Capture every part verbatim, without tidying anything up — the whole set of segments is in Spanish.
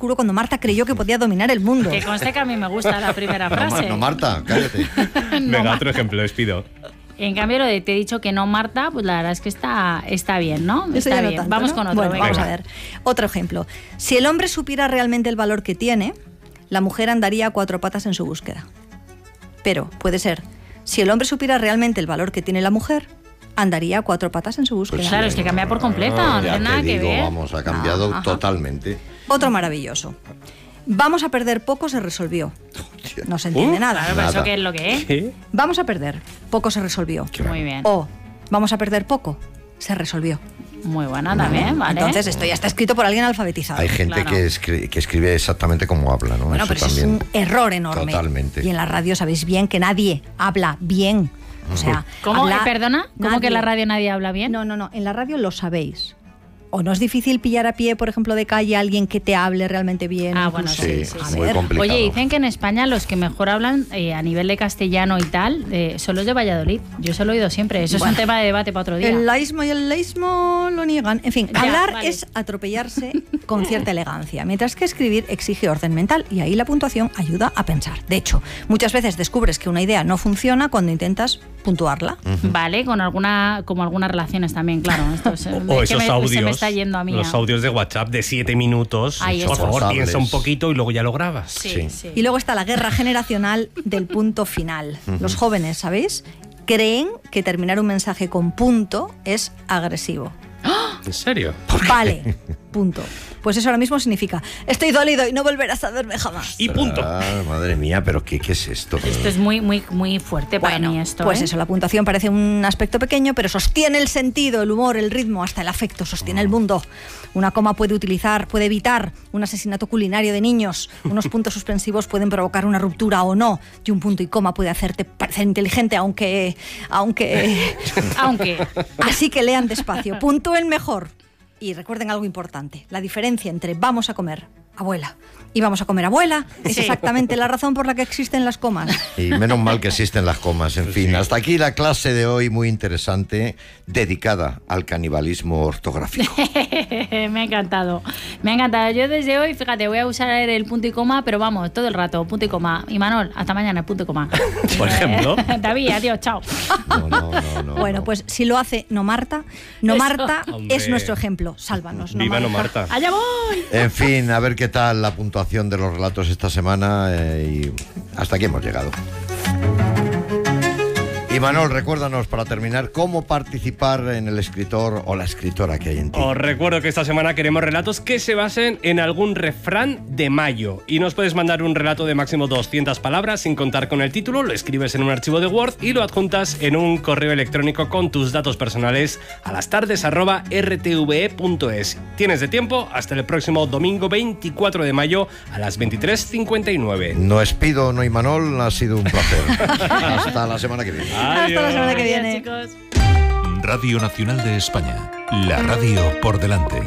oscuro cuando Marta creyó que podía dominar el mundo. Que conste que a mí me gusta la primera frase. No, no Marta, cállate. No, Venga, otro ejemplo, les pido. En cambio, lo de te he dicho que no, Marta, pues la verdad es que está, está bien, ¿no? Eso Está ya no bien. tanto, Vamos ¿no? con otro. Bueno, venga. vamos a ver. Otro ejemplo. Si el hombre supiera realmente el valor que tiene, la mujer andaría a cuatro patas en su búsqueda. Pero puede ser, si el hombre supiera realmente el valor que tiene la mujer, andaría a cuatro patas en su búsqueda. Pues claro, es que cambia por completo, no, No, ya tiene nada te que digo, ver. vamos, ha cambiado Ajá. totalmente. Otro maravilloso. Vamos a perder poco se resolvió. No se entiende Uh, nada. Claro, pero Nada. eso qué es lo que es. ¿Qué? Vamos a perder poco se resolvió. Muy bien. O vamos a perder poco se resolvió. Muy buena también, ¿vale? Entonces esto ya está escrito por alguien alfabetizado. Hay gente Claro. que, escri- que escribe exactamente como habla, ¿no? Bueno, Eso pero eso es también. un error enorme. Totalmente. Y en la radio sabéis bien que nadie habla bien. O sea, ¿Cómo? habla Eh, ¿Perdona? ¿Cómo nadie. que en la radio nadie habla bien? No, no, no. En la radio lo sabéis. O no es difícil pillar a pie, por ejemplo, de calle a alguien que te hable realmente bien. Ah, incluso. bueno, Sí, sí, sí, A sí. muy ver. complicado. Oye, dicen que en España los que mejor hablan eh, a nivel de castellano y tal eh, son los de Valladolid. Yo eso lo he oído siempre. Eso Bueno. es un tema de debate para otro día. El laísmo y el leísmo lo niegan. En fin, Ya, hablar vale. es atropellarse con cierta elegancia, mientras que escribir exige orden mental y ahí la puntuación ayuda a pensar. De hecho, muchas veces descubres que una idea no funciona cuando intentas puntuarla. Vale, con alguna, como algunas relaciones también, claro. Esto es, O es que esos me, audios, se me está yendo a mí. los ya. audios de WhatsApp de siete minutos. Ay, Por eso. favor, Insoportables. piensa un poquito y luego ya lo grabas. Sí, Sí. sí. Y luego está la guerra generacional del punto final. Los jóvenes, ¿sabéis? Creen que terminar un mensaje con punto es agresivo. ¿En serio? Vale, punto. Pues eso ahora mismo significa estoy dolido y no volverás a verme jamás. Y punto. Ah, madre mía, pero ¿qué, qué es esto? Esto es muy, muy, muy fuerte para Bueno, mí esto. pues ¿eh? eso, la puntuación parece un aspecto pequeño, pero sostiene el sentido, el humor, el ritmo, hasta el afecto, sostiene el mundo. Una coma puede utilizar, puede evitar un asesinato culinario de niños. Unos puntos suspensivos pueden provocar una ruptura o no. Y un punto y coma puede hacerte parecer inteligente, aunque... aunque... Aunque. Así que lean despacio. Puntúen mejor. Y recuerden algo importante. La diferencia entre vamos a comer, abuela, y vamos a comer, abuela, es Sí. exactamente la razón por la que existen las comas. Y menos mal que existen las comas. En fin, hasta aquí la clase de hoy, muy interesante, dedicada al canibalismo ortográfico. Me ha encantado. Me ha encantado. Yo desde hoy, fíjate, voy a usar el punto y coma, pero vamos, todo el rato, punto y coma. Y Manol, hasta mañana, punto y coma. Por ejemplo. David, adiós, chao. No, no, no, no, Bueno, no. pues si lo hace No Marta, No Eso. Marta Hombre. es nuestro ejemplo. Sálvanos, No Viva no Marta. Marta. ¡Allá voy! En fin, a ver qué tal la puntuación de los relatos esta semana eh, y hasta aquí hemos llegado. Y Manol, recuérdanos para terminar cómo participar en el escritor o la escritora que hay en ti. Os recuerdo que esta semana queremos relatos que se basen en algún refrán de mayo. Y nos puedes mandar un relato de máximo doscientas palabras sin contar con el título, lo escribes en un archivo de Word y lo adjuntas en un correo electrónico con tus datos personales a lastardes arroba r t v e punto es. Tienes de tiempo hasta el próximo domingo veinticuatro de mayo a las veintitrés cincuenta y nueve. No es Pido, no hay Manol, ha sido un placer. Hasta la semana que viene. Hasta la semana que Adiós, viene. chicos. Radio Nacional de España. La radio por delante.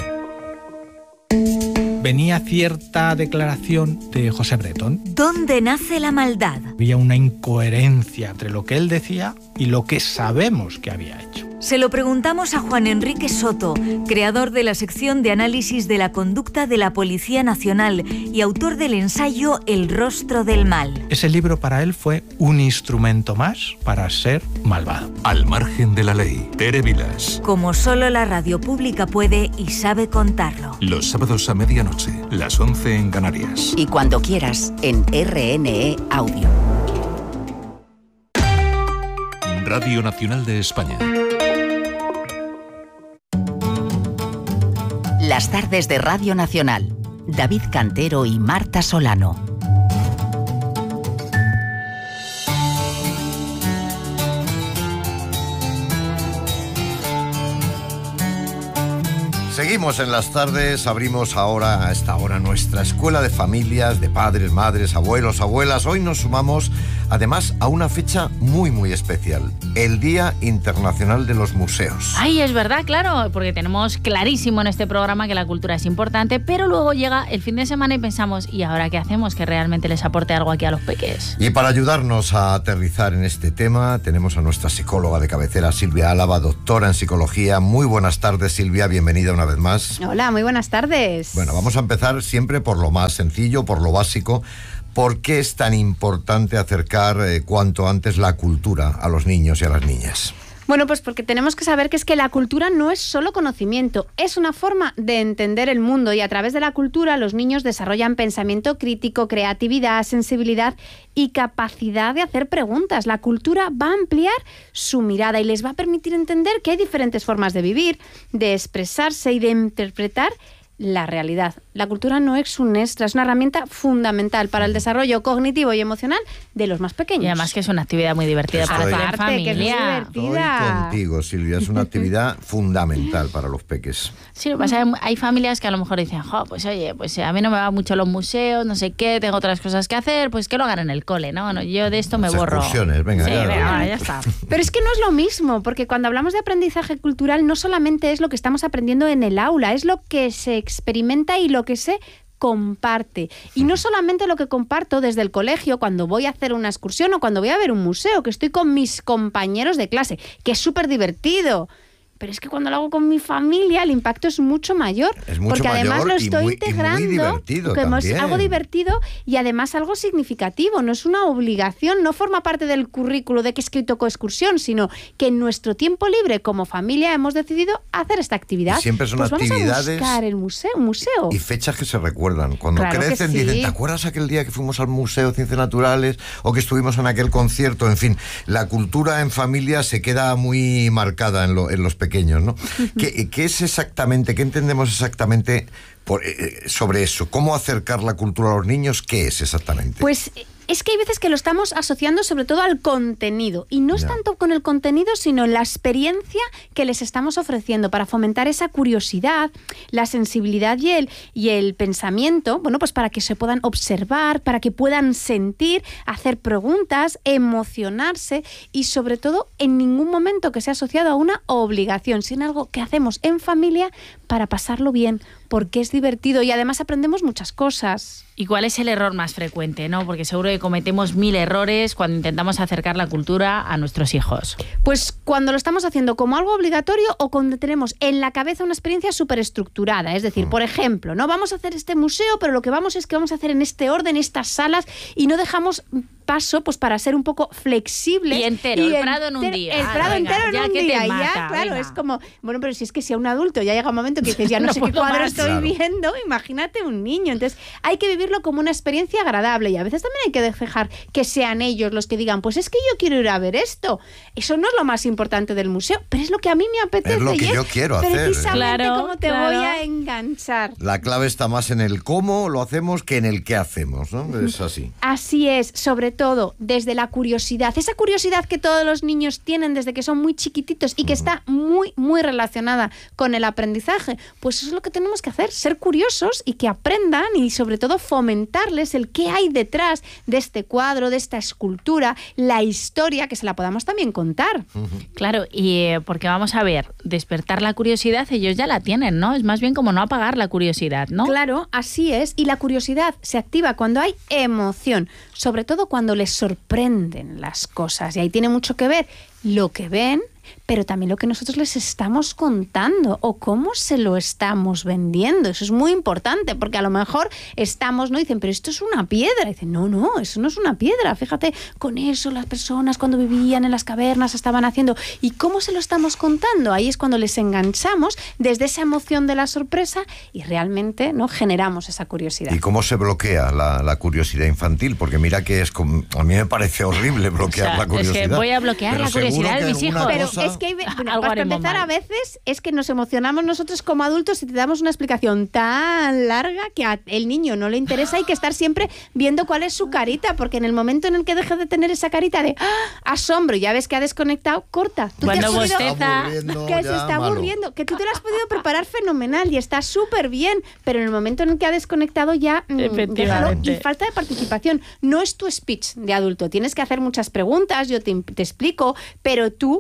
Venía cierta declaración de José Bretón. ¿Dónde nace la maldad? Había una incoherencia entre lo que él decía y lo que sabemos que había hecho. Se lo preguntamos a Juan Enrique Soto, creador de la sección de análisis de la conducta de la Policía Nacional y autor del ensayo El rostro del mal. Ese libro para él fue un instrumento más para ser malvado. Al margen de la ley. Tere Vilas. Como solo la radio pública puede y sabe contarlo. Los sábados a medianoche, las once en Canarias. Y cuando quieras, en R N E Audio. Radio Nacional de España. Las tardes de Radio Nacional. David Cantero y Marta Solano. Seguimos en las tardes, abrimos ahora a esta hora nuestra escuela de familias, de padres, madres, abuelos, abuelas. Hoy nos sumamos además a una fecha muy muy especial, el Día Internacional de los Museos. Ay, es verdad, claro, porque tenemos clarísimo en este programa que la cultura es importante, pero luego llega el fin de semana y pensamos, ¿y ahora qué hacemos que realmente les aporte algo aquí a los peques? Y para ayudarnos a aterrizar en este tema, tenemos a nuestra psicóloga de cabecera, Silvia Álava, doctora en psicología. Muy buenas tardes, Silvia, bienvenida una vez vez más. Hola, muy buenas tardes. Bueno, vamos a empezar siempre por lo más sencillo, por lo básico. ¿Por qué es tan importante acercar eh, cuanto antes la cultura a los niños y a las niñas? Bueno, pues porque tenemos que saber que es que la cultura no es solo conocimiento, es una forma de entender el mundo y a través de la cultura los niños desarrollan pensamiento crítico, creatividad, sensibilidad y capacidad de hacer preguntas. La cultura va a ampliar su mirada y les va a permitir entender que hay diferentes formas de vivir, de expresarse y de interpretar la realidad. La cultura no es un extra, es una herramienta fundamental para el desarrollo cognitivo y emocional de los más pequeños. Y además que es una actividad muy divertida Estoy, para hacer en familia. Que es muy divertida. Estoy contigo, Silvia, es una actividad fundamental para los peques. Sí, lo que pasa es que hay familias que a lo mejor dicen, jo, pues oye, pues a mí no me va mucho los museos, no sé qué, tengo otras cosas que hacer, pues que lo hagan en el cole, ¿no? Bueno, yo de esto me Las borro. excursiones, venga, sí, ya, venga, ya está. Pero es que no es lo mismo, porque cuando hablamos de aprendizaje cultural no solamente es lo que estamos aprendiendo en el aula, es lo que se experimenta y lo que se comparte. Y no solamente lo que comparto desde el colegio cuando voy a hacer una excursión o cuando voy a ver un museo, que estoy con mis compañeros de clase, que es súper divertido. Pero es que cuando lo hago con mi familia el impacto es mucho mayor. Es mucho porque además mayor lo y estoy muy- y muy integrando divertido como es también. algo divertido y además algo significativo. No es una obligación, no forma parte del currículo de que es que hoy tocó excursión, sino que en nuestro tiempo libre como familia hemos decidido hacer esta actividad. Y siempre son pues vamos actividades a buscar el museo, un museo. Y fechas que se recuerdan. Cuando Claro que crecen sí. dicen, ¿te acuerdas aquel día que fuimos al Museo de Ciencias Naturales o que estuvimos en aquel concierto? En fin, la cultura en familia se queda muy marcada en, lo- en los pequeños, ¿no? ¿Qué, qué es exactamente, qué entendemos exactamente por, eh, sobre eso? ¿Cómo acercar la cultura a los niños? ¿Qué es exactamente? Pues es que hay veces que lo estamos asociando sobre todo al contenido. Y no es Ya. tanto con el contenido, sino la experiencia que les estamos ofreciendo para fomentar esa curiosidad, la sensibilidad y el, y el pensamiento, bueno, pues para que se puedan observar, para que puedan sentir, hacer preguntas, emocionarse y sobre todo en ningún momento que sea asociado a una obligación, sino algo que hacemos en familia para pasarlo bien, porque es divertido y además aprendemos muchas cosas. ¿Y cuál es el error más frecuente, no? Porque seguro que cometemos mil errores cuando intentamos acercar la cultura a nuestros hijos. Pues cuando lo estamos haciendo como algo obligatorio o cuando tenemos en la cabeza una experiencia súper estructurada. Es decir, por ejemplo, no vamos a hacer este museo, pero lo que vamos es que vamos a hacer en este orden, estas salas, y no dejamos paso pues para ser un poco flexibles. Y entero, el Prado en un enter- día. El Ah, Prado venga, entero ya en un que te día. Y mata, ya, claro, venga. es como, bueno, pero si es que si a un adulto ya llega un momento que dices, ya no, No sé qué puedo cuadro más. estoy Claro. viendo, imagínate un niño. Entonces hay que vivirlo como una experiencia agradable y a veces también hay que dejar que sean ellos los que digan, pues es que yo quiero ir a ver esto. Eso no es lo más importante del museo, pero es lo que a mí me apetece. Es lo que y yo quiero hacer. Precisamente Claro, cómo te claro. voy a enganchar. La clave está más en el cómo lo hacemos que en el qué hacemos, ¿no? Es así. Así es, sobre todo desde la curiosidad. Esa curiosidad que todos los niños tienen desde que son muy chiquititos y que está muy, muy relacionada con el aprendizaje. Pues eso es lo que tenemos que hacer, ser curiosos y que aprendan y sobre todo fomentarles el qué hay detrás de este cuadro, de esta escultura, la historia, que se la podamos también contar. Claro, y eh, porque vamos a ver, despertar la curiosidad ellos ya la tienen, ¿no? Es más bien como no apagar la curiosidad, ¿no? Claro, así es. Y la curiosidad se activa cuando hay emoción, sobre todo cuando les sorprenden las cosas. Y ahí tiene mucho que ver lo que ven, pero también lo que nosotros les estamos contando o cómo se lo estamos vendiendo. Eso es muy importante, porque a lo mejor estamos, ¿no? Dicen, pero esto es una piedra. Y dicen, no, no, eso no es una piedra. Fíjate, con eso las personas cuando vivían en las cavernas estaban haciendo. ¿Y cómo se lo estamos contando? Ahí es cuando les enganchamos desde esa emoción de la sorpresa y realmente, ¿no?, generamos esa curiosidad. ¿Y cómo se bloquea la, la curiosidad infantil? Porque mira que es como, a mí me parece horrible bloquear O sea, la curiosidad. es que voy a bloquear Pero la curiosidad seguro de que mis alguna hijos. Pero cosa- es que hay, ve- bueno, Algo para haremos empezar, mal. a veces es que nos emocionamos nosotros como adultos y te damos una explicación tan larga que a el niño no le interesa. Hay que estar siempre viendo cuál es su carita, porque en el momento en el que deje de tener esa carita de ¡ah! Asombro y ya ves que ha desconectado, corta. Tú Cuando te has podido- bosteza, Está aburriendo que se ya, está malo. aburriendo, que tú te lo has podido preparar fenomenal y está súper bien, pero en el momento en el que ha desconectado ya mm, Efectivamente. déjalo. Y falta de participación. No es tu speech de adulto, tienes que hacer muchas preguntas, yo te, te explico, pero tú, ¿no?, me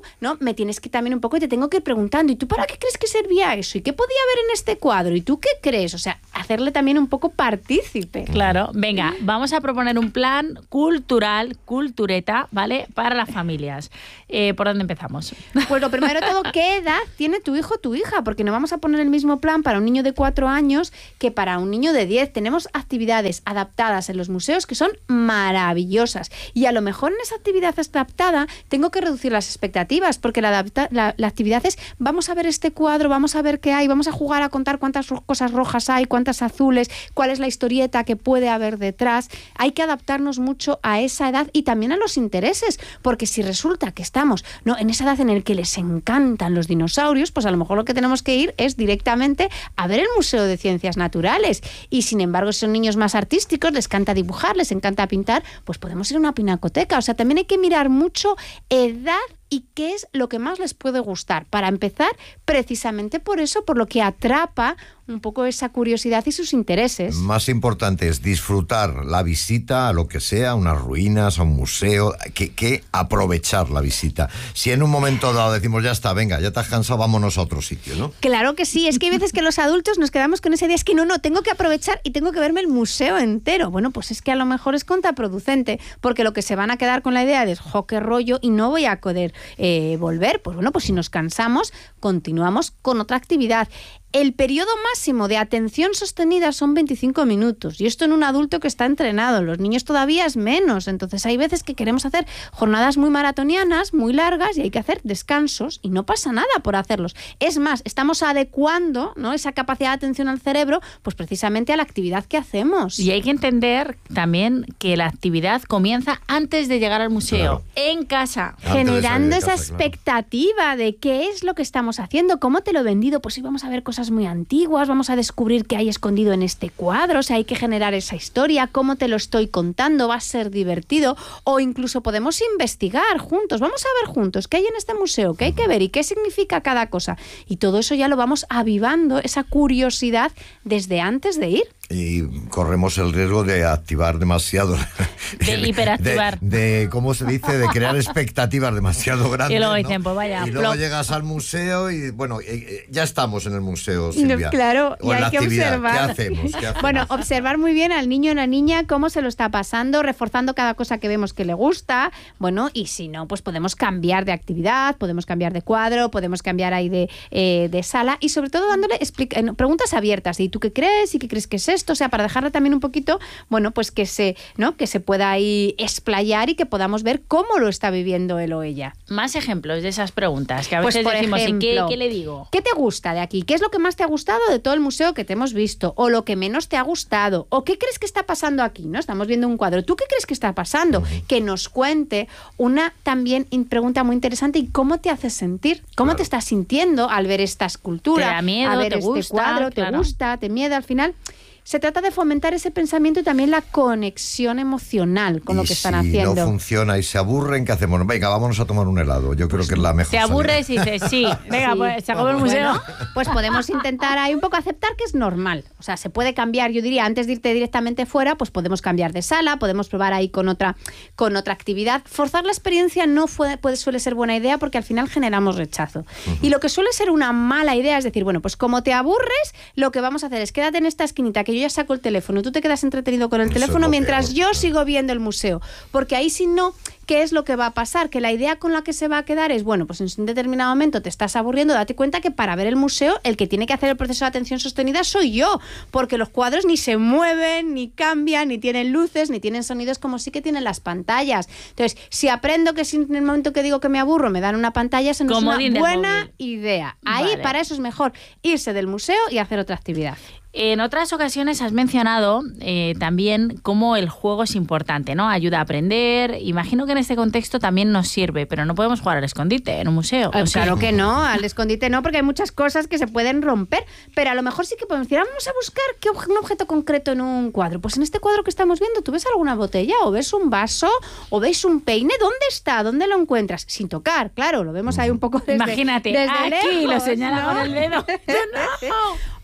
me tienes que también un poco, y te tengo que ir preguntando, ¿y tú para qué crees que servía eso? ¿Y qué podía haber en este cuadro? ¿Y tú qué crees? O sea, hacerle también un poco partícipe. Claro, venga, vamos a proponer un plan cultural, cultureta, ¿vale? Para las familias. Eh, ¿Por dónde empezamos? Pues lo primero de todo, ¿qué edad tiene tu hijo o tu hija? Porque no vamos a poner el mismo plan para un niño de cuatro años que para un niño de diez. Tenemos actividades adaptadas en los museos que son maravillosas. Y a lo mejor en esa actividad adaptada tengo que reducir las expectativas, porque la, adapta, la, la actividad es, vamos a ver este cuadro, vamos a ver qué hay, vamos a jugar a contar cuántas cosas rojas hay, cuántas azules, cuál es la historieta que puede haber detrás. Hay que adaptarnos mucho a esa edad y también a los intereses, porque si resulta que estamos, ¿no?, en esa edad en la que les encantan los dinosaurios, pues a lo mejor lo que tenemos que ir es directamente a ver el Museo de Ciencias Naturales. Y sin embargo, si son niños más artísticos, les encanta dibujar, les encanta pintar, pues podemos ir a una pinacoteca. O sea, también hay que mirar mucho edad y qué es lo que más les puede gustar. Para empezar, precisamente por eso, por lo que atrapa un poco esa curiosidad y sus intereses. Más importante es disfrutar la visita a lo que sea, a unas ruinas, a un museo, que, que aprovechar la visita. Si en un momento dado decimos, ya está, venga, ya te has cansado, vámonos a otro sitio, ¿no? Claro que sí, es que hay veces que los adultos nos quedamos con esa idea, es que no, no, tengo que aprovechar y tengo que verme el museo entero. Bueno, pues es que a lo mejor es contraproducente, porque lo que se van a quedar con la idea de, jo, qué rollo, y no voy a poder eh, volver. Pues bueno, pues si nos cansamos, continuamos con otra actividad. El periodo máximo de atención sostenida son veinticinco minutos, y esto en un adulto que está entrenado. Los niños todavía es menos, entonces hay veces que queremos hacer jornadas muy maratonianas, muy largas, y hay que hacer descansos, y no pasa nada por hacerlos. Es más, estamos adecuando, ¿no?, esa capacidad de atención al cerebro, pues precisamente a la actividad que hacemos. Y hay que entender también que la actividad comienza antes de llegar al museo, claro, en casa. Generando esa casa, expectativa claro. de qué es lo que estamos haciendo, cómo te lo he vendido, pues sí, vamos a ver cosas muy antiguas, vamos a descubrir qué hay escondido en este cuadro, o sea, hay que generar esa historia, cómo te lo estoy contando, va a ser divertido, o incluso podemos investigar juntos, vamos a ver juntos qué hay en este museo, qué hay que ver y qué significa cada cosa, y todo eso ya lo vamos avivando, esa curiosidad desde antes de ir. Y corremos el riesgo de activar demasiado. De hiperactivar. De, de, ¿cómo se dice? De crear expectativas demasiado grandes. Y luego ¿no? dicen, pues vaya. Y luego plop. llegas al museo y, bueno, ya estamos en el museo, Silvia. No, claro, o y en hay que actividad. observar. ¿Qué hacemos? ¿Qué hacemos? Bueno, observar muy bien al niño o la niña cómo se lo está pasando, reforzando cada cosa que vemos que le gusta. Bueno, y si no, pues podemos cambiar de actividad, podemos cambiar de cuadro, podemos cambiar ahí de, eh, de sala, y sobre todo dándole explica- preguntas abiertas. ¿Y tú qué crees? ¿Y qué crees que es esto? O sea, para dejarle también un poquito, bueno, pues que se, ¿no?, que se pueda ahí explayar y que podamos ver cómo lo está viviendo él o ella. Más ejemplos de esas preguntas que a Pues veces por decimos, ejemplo, ¿y qué, qué le digo? ¿Qué te gusta de aquí? ¿Qué es lo que más te ha gustado de todo el museo que te hemos visto? ¿O lo que menos te ha gustado? ¿O qué crees que está pasando aquí? ¿No? Estamos viendo un cuadro. ¿Tú qué crees que está pasando? Que nos cuente una también pregunta muy interesante. ¿Y cómo te hace sentir? ¿Cómo Claro. te estás sintiendo al ver esta escultura? ¿Te da miedo? A ver ¿Te este gusta? cuadro, ¿te Claro. gusta? ¿Te miedo? Al final se trata de fomentar ese pensamiento y también la conexión emocional con y lo que están si haciendo. no funciona y se aburren, ¿qué hacemos? Venga, vámonos a tomar un helado. Yo creo que es la mejor Te aburres salida. y dices, sí, venga, Sí. pues se acabó el museo. Bueno, pues podemos intentar ahí un poco aceptar que es normal. O sea, se puede cambiar, yo diría, antes de irte directamente fuera, pues podemos cambiar de sala, podemos probar ahí con otra, con otra actividad. Forzar la experiencia no fue, puede, suele ser buena idea, porque al final generamos rechazo. Uh-huh. Y lo que suele ser una mala idea es decir, bueno, pues como te aburres, lo que vamos a hacer es quédate en esta esquinita, que yo ya saco el teléfono, tú te quedas entretenido con el Eso teléfono es mientras peor, yo claro. sigo viendo el museo. Porque ahí si no, ¿qué es lo que va a pasar? Que la idea con la que se va a quedar es, bueno, pues en un determinado momento te estás aburriendo, date cuenta que para ver el museo el que tiene que hacer el proceso de atención sostenida soy yo, porque los cuadros ni se mueven, ni cambian, ni tienen luces, ni tienen sonidos como sí que tienen las pantallas. Entonces, si aprendo que si en el momento que digo que me aburro me dan una pantalla, eso no es Comodín una del buena móvil. idea. Ahí Vale. para eso es mejor irse del museo y hacer otra actividad. En otras ocasiones has mencionado eh, también cómo el juego es importante, ¿no? Ayuda a aprender. Imagino que en este contexto también nos sirve, pero no podemos jugar al escondite en un museo. Eh, O sea, claro que no, al escondite no, porque hay muchas cosas que se pueden romper, pero a lo mejor sí que podemos decir, vamos a buscar qué ob- un objeto concreto en un cuadro. Pues en este cuadro que estamos viendo, ¿tú ves alguna botella? ¿O ves un vaso? ¿O ves un peine? ¿Dónde está? ¿Dónde lo encuentras? Sin tocar, claro, lo vemos ahí un poco desde, Imagínate, desde aquí lejos, lo señala ¿no? con el dedo. No.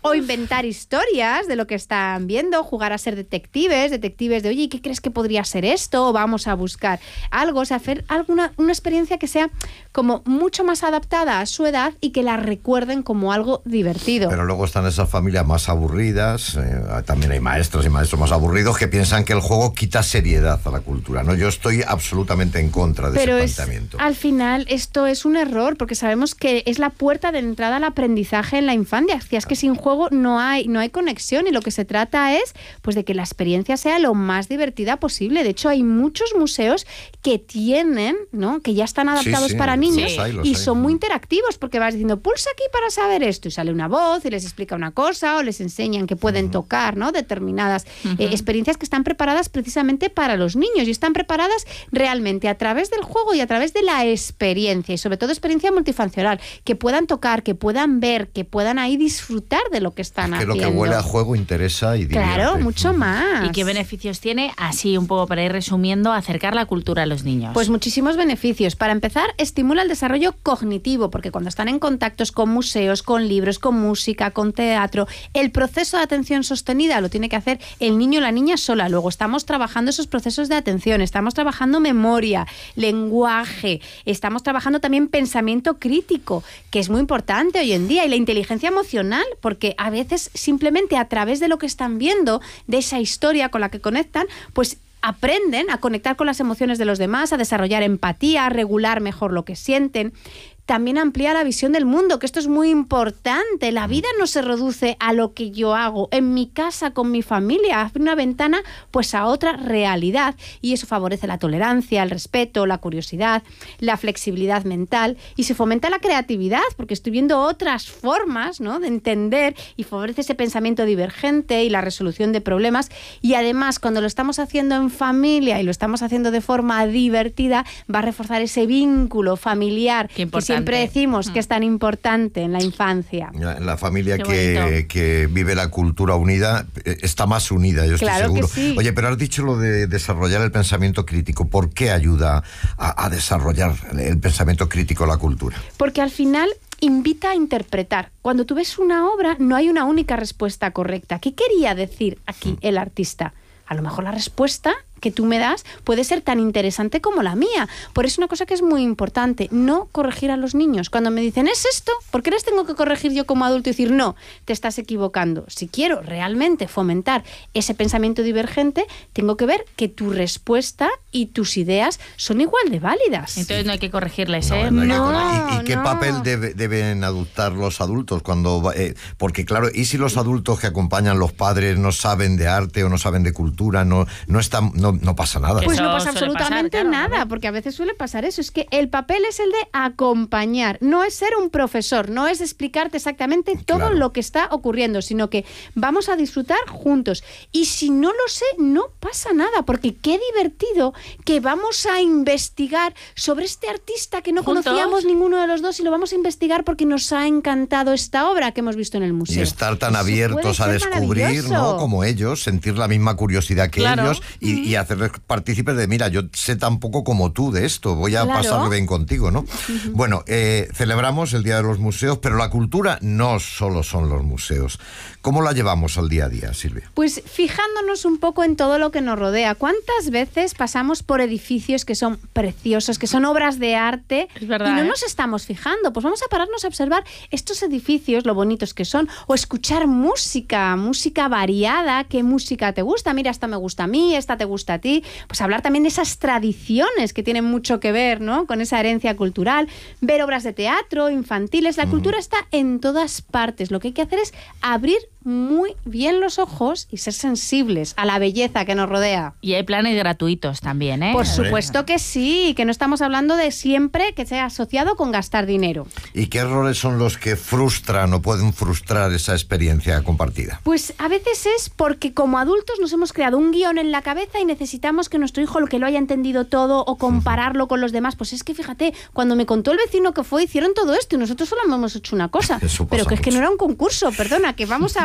O inventar historias de lo que están viendo, jugar a ser detectives, detectives de, oye, ¿qué crees que podría ser esto? O vamos a buscar algo, o sea, hacer alguna una experiencia que sea como mucho más adaptada a su edad y que la recuerden como algo divertido. Pero luego están esas familias más aburridas, eh, también hay maestros y maestros más aburridos que piensan que el juego quita seriedad a la cultura, ¿no? Yo estoy absolutamente en contra de Pero ese es, planteamiento. al final esto es un error, porque sabemos que es la puerta de entrada al aprendizaje en la infancia. Es que sin juego no hay, no hay conexión, y lo que se trata es pues de que la experiencia sea lo más divertida posible. De hecho, hay muchos museos que tienen, ¿no? que ya están adaptados sí, sí, para niños los hay, los y hay. son muy interactivos, porque vas diciendo, pulsa aquí para saber esto, y sale una voz y les explica una cosa, o les enseñan que pueden uh-huh. tocar, ¿no? determinadas uh-huh. eh, experiencias que están preparadas precisamente para los niños, y están preparadas realmente a través del juego y a través de la experiencia, y sobre todo experiencia multifuncional, que puedan tocar, que puedan ver, que puedan ahí disfrutar de lo que están es que haciendo. Lo que huele a juego interesa y divierte. Claro, mucho más. ¿Y qué beneficios tiene? Así un poco para ir resumiendo, acercar la cultura a los niños. Pues muchísimos beneficios. Para empezar, estimula el desarrollo cognitivo, porque cuando están en contactos con museos, con libros, con música, con teatro, el proceso de atención sostenida lo tiene que hacer el niño o la niña sola. Luego estamos trabajando esos procesos de atención, estamos trabajando memoria, lenguaje, estamos trabajando también pensamiento crítico, que es muy importante hoy en día, y la inteligencia emocional, porque a veces simplemente a través de lo que están viendo, de esa historia con la que conectan, pues aprenden a conectar con las emociones de los demás, a desarrollar empatía, a regular mejor lo que sienten. También amplía la visión del mundo, que esto es muy importante. La vida no se reduce a lo que yo hago en mi casa, con mi familia. Abre una ventana pues a otra realidad, y eso favorece la tolerancia, el respeto, la curiosidad, la flexibilidad mental, y se fomenta la creatividad, porque estoy viendo otras formas, ¿no? de entender, y favorece ese pensamiento divergente y la resolución de problemas. Y además, cuando lo estamos haciendo en familia y lo estamos haciendo de forma divertida, va a reforzar ese vínculo familiar que siempre decimos que es tan importante en la infancia. La familia que, que vive la cultura unida está más unida, yo estoy claro seguro. Que sí. Oye, pero has dicho lo de desarrollar el pensamiento crítico. ¿Por qué ayuda a, a desarrollar el pensamiento crítico la cultura? Porque al final invita a interpretar. Cuando tú ves una obra, no hay una única respuesta correcta. ¿Qué quería decir aquí mm. el artista? A lo mejor la respuesta que tú me das puede ser tan interesante como la mía. Por eso una cosa que es muy importante, no corregir a los niños. Cuando me dicen, ¿es esto? ¿Por qué les tengo que corregir yo como adulto y decir, no, te estás equivocando? Si quiero realmente fomentar ese pensamiento divergente, tengo que ver que tu respuesta y tus ideas son igual de válidas. Entonces no hay que corregirles, no, ¿eh? No, no, ¿Y, y qué no. papel debe, deben adoptar los adultos? cuando eh, Porque claro, ¿y si los adultos que acompañan los padres no saben de arte o no saben de cultura? No, no, están, no, no pasa nada. Pues Eso no pasa suele absolutamente pasar, claro, nada, porque a veces suele pasar eso. Es que el papel es el de acompañar, no es ser un profesor, no es explicarte exactamente todo Claro. lo que está ocurriendo, sino que vamos a disfrutar juntos. Y si no lo sé, no pasa nada, porque qué divertido que vamos a investigar sobre este artista que no ¿Juntos? conocíamos ninguno de los dos, y lo vamos a investigar porque nos ha encantado esta obra que hemos visto en el museo. Y estar tan Eso abiertos a puede ser descubrir, maravilloso. ¿no? Como ellos, sentir la misma curiosidad que Claro. ellos y, y hacerles partícipes de, mira, yo sé tan poco como tú de esto, voy a Claro. pasarlo bien contigo, ¿no? Uh-huh. Bueno, eh, celebramos el Día de los Museos, pero la cultura no solo son los museos. ¿Cómo la llevamos al día a día, Silvia? Pues fijándonos un poco en todo lo que nos rodea. ¿Cuántas veces pasamos por edificios que son preciosos, que son obras de arte, es verdad, y no ¿eh? nos estamos fijando? Pues vamos a pararnos a observar estos edificios, lo bonitos que son, o escuchar música, música variada. ¿Qué música te gusta? Mira, esta me gusta a mí, esta te gusta a ti. Pues hablar también de esas tradiciones que tienen mucho que ver, ¿no? con esa herencia cultural. Ver obras de teatro, infantiles. La mm. cultura está en todas partes. Lo que hay que hacer es abrir muy bien los ojos y ser sensibles a la belleza que nos rodea. Y hay planes gratuitos también, ¿eh? Por supuesto que sí, que no estamos hablando de siempre que sea asociado con gastar dinero. ¿Y qué errores son los que frustran o pueden frustrar esa experiencia compartida? Pues a veces es porque como adultos nos hemos creado un guión en la cabeza y necesitamos que nuestro hijo lo que lo haya entendido todo o compararlo uh-huh. con los demás. Pues es que fíjate, cuando me contó el vecino que fue, hicieron todo esto y nosotros solo hemos hecho una cosa. Pero que es que no era un concurso, perdona, que vamos a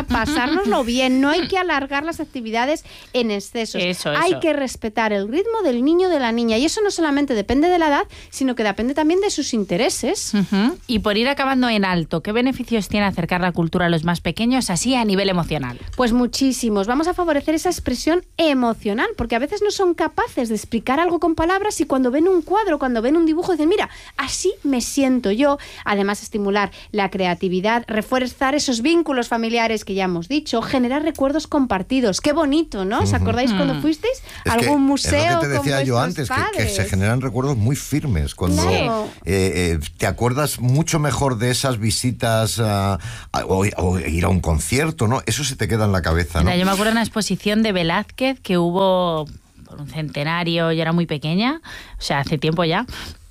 pasárnoslo bien, no hay que alargar las actividades en exceso. Eso, hay eso. que respetar el ritmo del niño o de la niña, y eso no solamente depende de la edad, sino que depende también de sus intereses. Uh-huh. Y por ir acabando en alto, ¿qué beneficios tiene acercar la cultura a los más pequeños así a nivel emocional? Pues muchísimos. Vamos a favorecer esa expresión emocional, porque a veces no son capaces de explicar algo con palabras y cuando ven un cuadro, cuando ven un dibujo, dicen, mira, así me siento yo. Además, estimular la creatividad, refuerzar esos vínculos familiares que ya hemos dicho, generar recuerdos compartidos. Qué bonito, ¿no? ¿Os acordáis cuando fuisteis a Es que algún museo? es lo que te decía con yo vuestros antes, que, que se padres? generan recuerdos muy firmes. Cuando Claro. eh, eh, te acuerdas mucho mejor de esas visitas a- a- o, o ir a un concierto, ¿no? Eso se te queda en la cabeza, ¿no? Mira, yo me acuerdo de una exposición de Velázquez que hubo por un centenario, yo era muy pequeña, o sea, hace tiempo ya.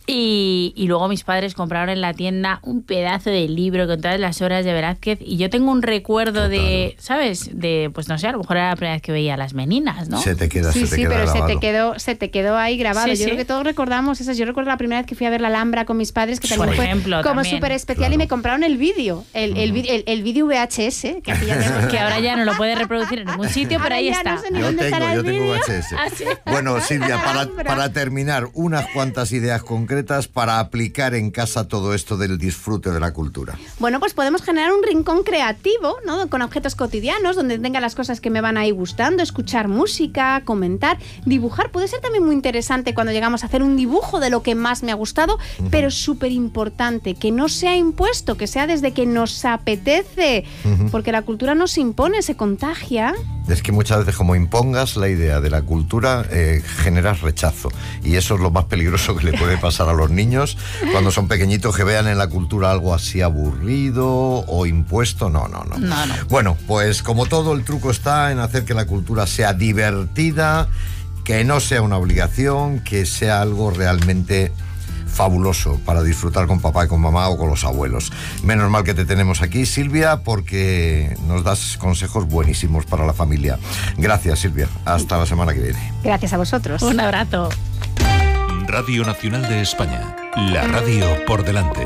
Y, y luego mis padres compraron en la tienda un pedazo de libro con todas las obras de Velázquez y yo tengo un recuerdo Total. de, ¿sabes? De, pues no sé, a lo mejor era la primera vez que veía las Meninas, ¿no? Se te queda, Sí, se te sí, queda pero se grabado. te, quedó, se te quedó ahí grabado. Sí, Yo sí. creo que todos recordamos esas. Yo recuerdo la primera vez que fui a ver la Alhambra con mis padres, que Por también fue ejemplo, como también. súper especial, Claro. y me compraron el vídeo, el, el, vi- el, el vídeo V H S, que, hacía tiempo- Que ahora ya no lo puedes reproducir en ningún sitio, pero Ahora ahí ya está. no sé ni Yo dónde tengo, estará yo el tengo vídeo. V H S. Ah, sí. Bueno, Silvia, para, Alhambra. para terminar, unas cuantas ideas concretas para aplicar en casa todo esto del disfrute de la cultura. Bueno, pues podemos generar un rincón creativo, ¿no? Con objetos cotidianos, donde tenga las cosas que me van ahí gustando, escuchar música, comentar, dibujar. Puede ser también muy interesante cuando llegamos a hacer un dibujo de lo que más me ha gustado, pero súper importante, que no sea impuesto, que sea desde que nos apetece, Ujú. porque la cultura no se impone, se contagia. Es que muchas veces como impongas la idea de la cultura, eh, generas rechazo. Y eso es lo más peligroso que le puede pasar a los niños cuando son pequeñitos, que vean en la cultura algo así aburrido o impuesto. No, no, no. No, no. Bueno, pues como todo, el truco está en hacer que la cultura sea divertida, que no sea una obligación, que sea algo realmente fabuloso para disfrutar con papá y con mamá o con los abuelos. Menos mal que te tenemos aquí, Silvia, porque nos das consejos buenísimos para la familia. Gracias, Silvia. Hasta la semana que viene. Gracias a vosotros. Un abrazo. Radio Nacional de España. La radio por delante.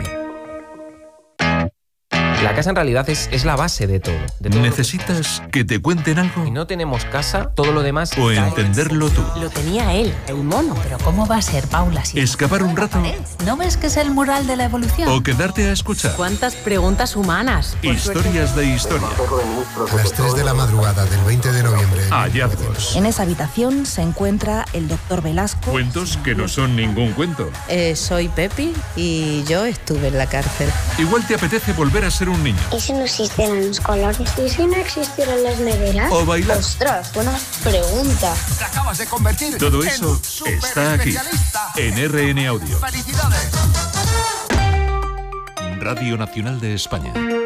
La casa en realidad es, es la base de todo. De todo. ¿Necesitas que te cuenten algo? Si no tenemos casa, todo lo demás... ¿O cae. entenderlo tú? Lo tenía él, el mono. Pero ¿cómo va a ser, Paula? Si ¿Escapar un rato? ¿No ves que es el mural de la evolución? ¿O quedarte a escuchar? ¿Cuántas preguntas humanas? Historias de historia. A las tres de la madrugada del veinte de noviembre. Hallazgos. En esa habitación se encuentra el doctor Velasco. Cuentos que no son ningún cuento. Eh, soy Pepi y yo estuve en la cárcel. Igual te apetece volver a ser un niño. ¿Y si no existieran los colores? ¿Y si no existieran las neveras? O bailar. Ostras, buena pregunta. Te acabas de convertir Todo en eso un súper está aquí, especialista. en R N Audio. ¡Felicidades! Radio Nacional de España.